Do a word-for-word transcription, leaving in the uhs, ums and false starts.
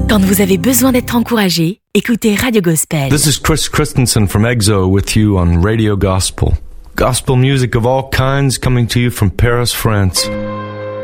Quand vous avez besoin d'être encouragé, écoutez Radio Gospel. This is Chris Christensen from EXO with you on Radio Gospel. Gospel music of all kinds coming to you from Paris, France.